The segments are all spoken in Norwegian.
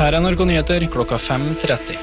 Her NRK Nyheter klokka 5:30.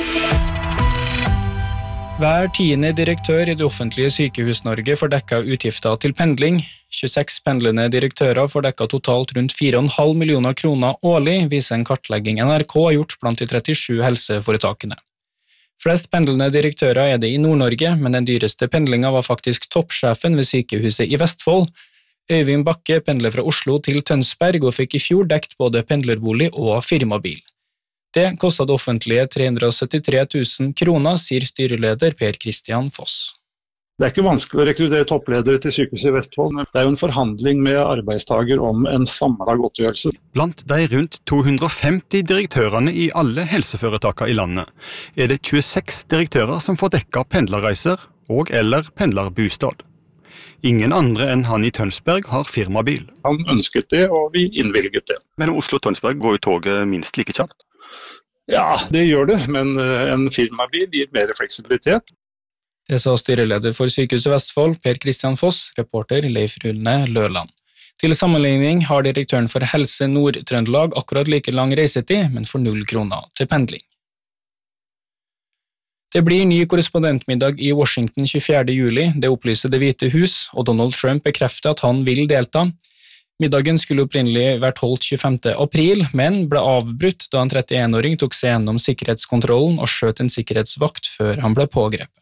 Hver 10. direktør i det offentlige sykehus-Norge får dekket utgifter til pendling. 26 pendlende direktører får dekket totalt rundt 4,5 millioner kroner årlig, viser en kartlegging NRK har gjort blant de 37 helseforetakene. Flest pendlende direktører er det i Nord-Norge, men den dyreste pendlingen var faktisk toppsjefen ved sykehuset i Vestfold. Øyvind Bakke pendler fra Oslo til Tønsberg og fikk i fjor dekt både pendlerbolig og firmabil. Det kostet det offentlige 373 000 kroner, sier styreleder Per Kristian Foss. Det er ikke vanskelig å rekruttere toppledere til sykehuset i Vestfold. Det er jo en forhandling med arbeidstager om en samlet godtgjørelse. Blant de rundt 250 direktørene i alle helseforetakene i landet er det 26 direktører som får dekket pendlerreiser og eller pendlerbostad. Ingen andre enn han i Tønsberg har firmabil. Han ønsket det, og vi innvilget det. Mellom Oslo og Tønsberg går jo toget minst like kjapt. Ja, det gjør det, men en firmabil gir mer fleksibilitet. Det sa styreleder for Sykehuset Vestfold, Per Kristian Foss, reporter Leif Rune Løland. Til sammenligning har direktøren for Helse Nord-Trøndelag akkurat like lang reisetid, men får 0 kroner til pendling. Det blir ny korrespondentmiddag i Washington 24. juli, det opplyser Det hvite hus, og Donald Trump bekrefter at han vil delta. Middagen skulle opprinnelig vært holdt 25. april, men ble avbrutt da en 31-åring tok seg gjennom sikkerhetskontrollen og skjøt en sikkerhetsvakt før han ble pågrepet.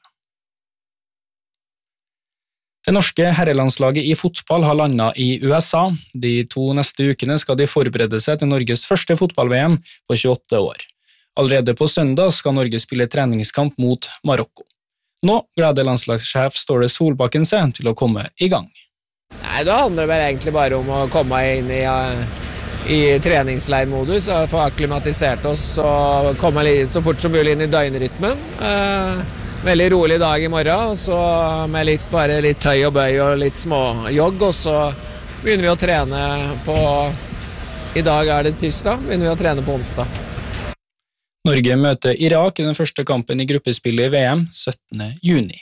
Det norske herrelandslaget i fotball har landet i USA. De 2 neste ukene skal de forberede seg til Norges første fotball-VM på 28 år. Allerede på søndag skal Norge spille treningskamp mot Marokko. Nå gleder landslagssjef Ståle Solbakken seg til å komme i gang. Nei, da handler det vel egentlig bare om å komme inn i treningsleirmodus og få akklimatisert oss og komme så fort som mulig inn i døgnrytmen. Veldig rolig dag i morgen, og så med bare litt tøy og bøy og litt småjogg, og så begynner vi å trene på, i dag er det tirsdag, begynner vi å trene på onsdag. Norge møter Irak i den første kampen i gruppespillet i VM 17. juni.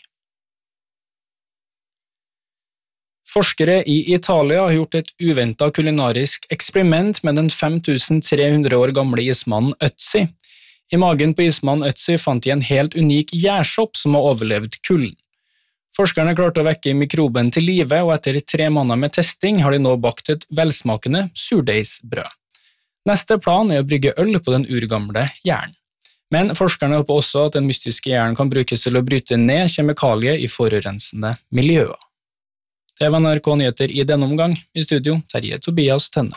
Forskere i Italia har gjort et uventet kulinarisk eksperiment med den 5300 år gamle ismannen Ötzi. I magen på ismannen Ötzi fant de en helt unik gjærsopp som har overlevd kulden. Forskerne klarte å vekke mikroben til live, og etter 3 måneder med testing har de nå bakt et velsmakende surdeigsbrød. Neste plan er å brygge øl på den urgamle gjæren. Men forskerne håper også at den mystiske gjæren kan brukes til å bryte ned kjemikalier i forurensende miljøer. Det var NRK Nyheter i denne omgang. I studio, Terje Tobias Tønne.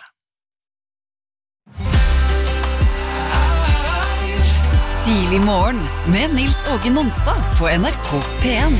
Tidlig morgen med Nils Åge Nonstad på NRK P1.